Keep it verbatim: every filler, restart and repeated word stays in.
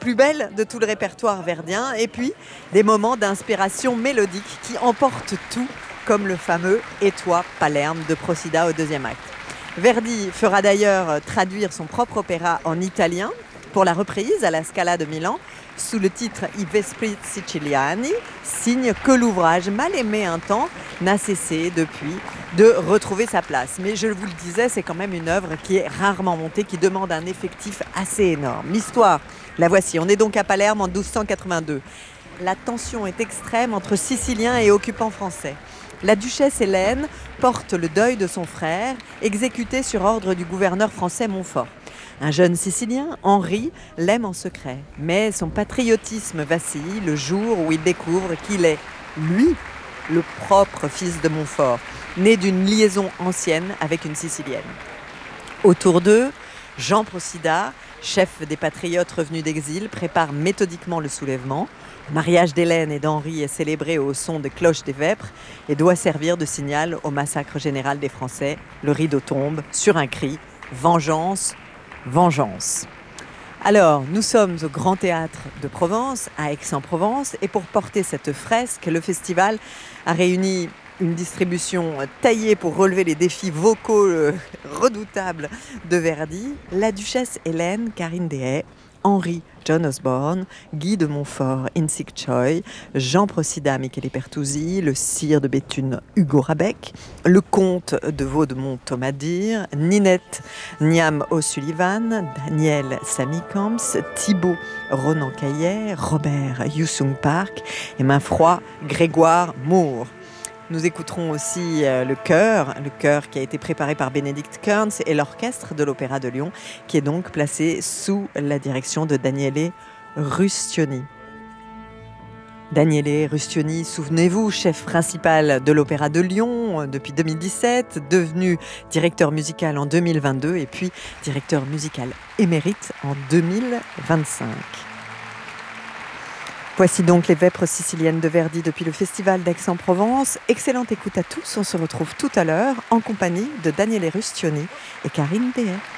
plus belles de tout le répertoire verdien, et puis des moments d'inspiration mélodique qui emportent tout, comme le fameux « Et toi, Palerme » de Procida au deuxième acte. Verdi fera d'ailleurs traduire son propre opéra en italien pour la reprise à la Scala de Milan, sous le titre I Vespri Siciliani, signe que l'ouvrage, mal aimé un temps, n'a cessé depuis de retrouver sa place. Mais je vous le disais, c'est quand même une œuvre qui est rarement montée, qui demande un effectif assez énorme. L'histoire, la voici. On est donc à Palerme en douze cent quatre-vingt-deux. La tension est extrême entre Siciliens et occupants français. La duchesse Hélène porte le deuil de son frère, exécuté sur ordre du gouverneur français Montfort. Un jeune Sicilien, Henri, l'aime en secret, mais son patriotisme vacille le jour où il découvre qu'il est, lui, le propre fils de Montfort, né d'une liaison ancienne avec une Sicilienne. Autour d'eux, Jean Procida, chef des patriotes revenus d'exil, prépare méthodiquement le soulèvement. Le mariage d'Hélène et d'Henri est célébré au son des cloches des Vêpres et doit servir de signal au massacre général des Français. Le rideau tombe sur un cri « Vengeance !» Vengeance. Alors, nous sommes au Grand Théâtre de Provence, à Aix-en-Provence, et pour porter cette fresque, le festival a réuni une distribution taillée pour relever les défis vocaux redoutables de Verdi, la duchesse Hélène, Karine Dehaye, Henri, John Osborne, Guy de Montfort, Insik Choi, Jean Procida, Michele Pertusi, le sire de Béthune, Hugo Rabec, le comte de Vaudemont, Thomas Dyer, Ninette Niam O'Sullivan, Daniel Samicams, Thibaut Ronan Caillet, Robert Yousung Park et main froid Grégoire Moore. Nous écouterons aussi le chœur, le chœur qui a été préparé par Bénédicte Kearns et l'orchestre de l'Opéra de Lyon, qui est donc placé sous la direction de Daniele Rustioni. Daniele Rustioni, souvenez-vous, chef principal de l'Opéra de Lyon depuis deux mille dix-sept, devenu directeur musical en deux mille vingt-deux et puis directeur musical émérite en deux mille vingt-cinq. Voici donc les Vêpres siciliennes de Verdi depuis le Festival d'Aix-en-Provence. Excellente écoute à tous, on se retrouve tout à l'heure en compagnie de Daniele Rustioni et Karine Dehaye.